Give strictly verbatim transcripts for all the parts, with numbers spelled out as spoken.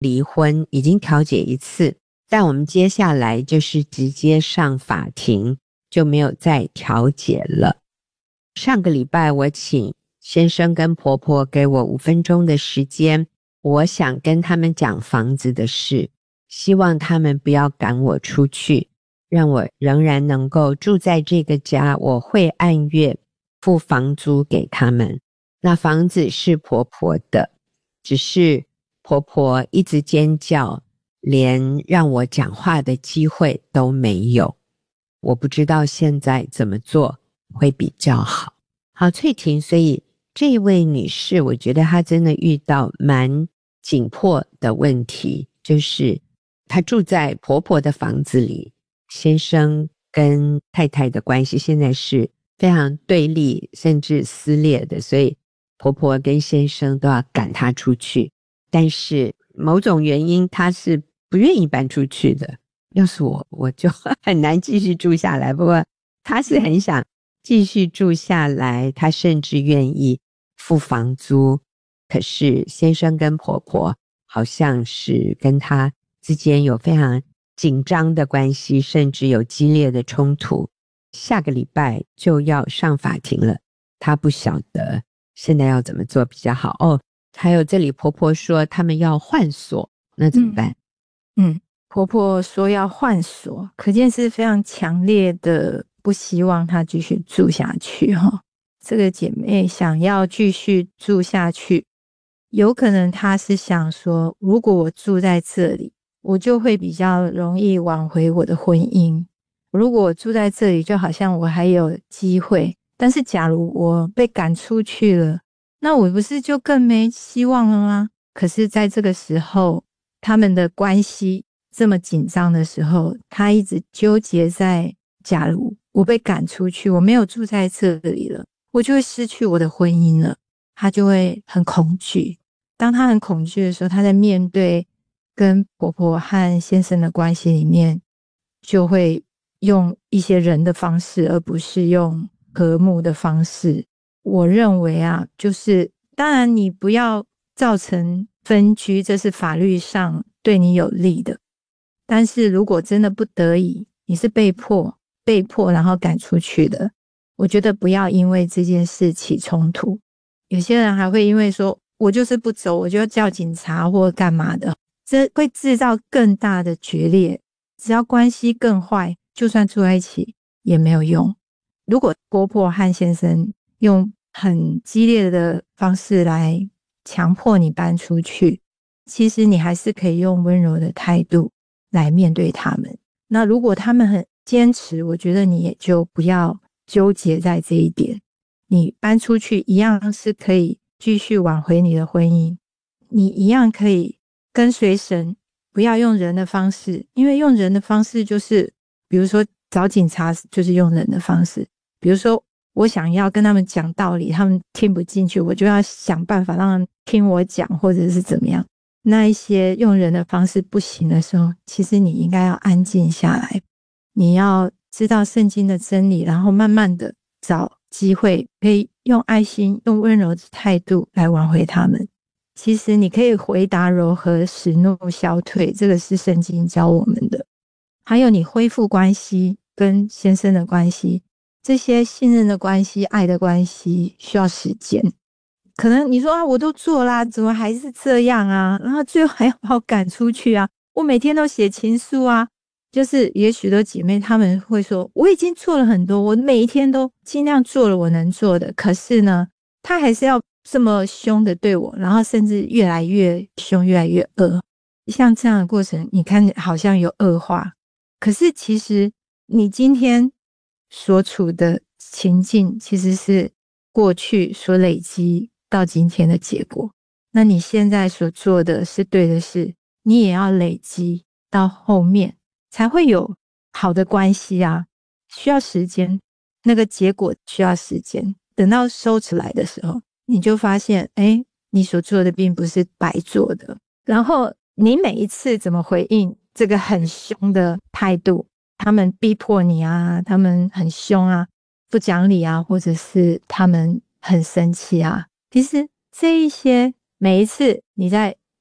离婚，已经调解一次，但我们接下来就是直接上法庭，就没有再调解了。上个礼拜我请先生跟婆婆给我五分钟的时间，我想跟他们讲房子的事，希望他们不要赶我出去，让我仍然能够住在这个家，我会按月付房租给他们。那房子是婆婆的，只是婆婆一直尖叫，连让我讲话的机会都没有。我不知道现在怎么做会比较好。好，翠婷，所以这位女士，我觉得她真的遇到蛮紧迫的问题，就是她住在婆婆的房子里，先生跟太太的关系现在是非常对立甚至撕裂的，所以婆婆跟先生都要赶她出去，但是某种原因她是不愿意搬出去的。要是我我就很难继续住下来，不过她是很想继续住下来，她甚至愿意付房租，可是先生跟婆婆好像是跟她之间有非常紧张的关系，甚至有激烈的冲突，下个礼拜就要上法庭了，她不晓得现在要怎么做比较好。哦，还有这里婆婆说他们要换锁，那怎么办？ 嗯，嗯婆婆说要换锁，可见是非常强烈的不希望她继续住下去哈。这个姐妹想要继续住下去，有可能她是想说，如果我住在这里，我就会比较容易挽回我的婚姻。如果我住在这里，就好像我还有机会，但是假如我被赶出去了，那我不是就更没希望了吗？可是在这个时候，他们的关系这么紧张的时候，她一直纠结在，假如我被赶出去，我没有住在这里了，我就会失去我的婚姻了，她就会很恐惧。当她很恐惧的时候，她在面对跟婆婆和先生的关系里面，就会用一些人的方式，而不是用和睦的方式。我认为啊，就是当然你不要造成分居，这是法律上对你有利的，但是如果真的不得已，你是被迫被迫然后赶出去的，我觉得不要因为这件事起冲突。有些人还会因为说我就是不走，我就要叫警察或干嘛的，这会制造更大的决裂。只要关系更坏，就算住在一起也没有用。如果婆婆和先生用很激烈的方式来强迫你搬出去，其实你还是可以用温柔的态度来面对他们。那如果他们很坚持，我觉得你也就不要纠结在这一点，你搬出去一样是可以继续挽回你的婚姻，你一样可以跟随神，不要用人的方式，因为用人的方式就是比如说找警察就是用人的方式，比如说我想要跟他们讲道理，他们听不进去，我就要想办法让他们听我讲，或者是怎么样。那一些用人的方式不行的时候，其实你应该要安静下来，你要知道圣经的真理，然后慢慢的找机会可以用爱心用温柔的态度来挽回他们。其实你可以回答柔和，使怒消退，这个是圣经教我们的。还有你恢复关系，跟先生的关系，这些信任的关系、爱的关系需要时间。可能你说啊，我都做啦，怎么还是这样啊？然后最后还要把我赶出去啊？我每天都写情书啊。就是也许的姐妹她们会说，我已经做了很多，我每一天都尽量做了我能做的，可是呢，他还是要这么凶的对我，然后甚至越来越凶，越来越恶。像这样的过程，你看好像有恶化，可是其实你今天所处的情境其实是过去所累积到今天的结果。那你现在所做的是对的事，你也要累积到后面才会有好的关系啊，需要时间，那个结果需要时间。等到收出来的时候，你就发现，诶，你所做的并不是白做的。然后你每一次怎么回应这个很凶的态度，他们逼迫你啊，他们很凶啊，不讲理啊，或者是他们很生气啊，其实这一些每一次你在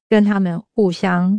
跟他们互相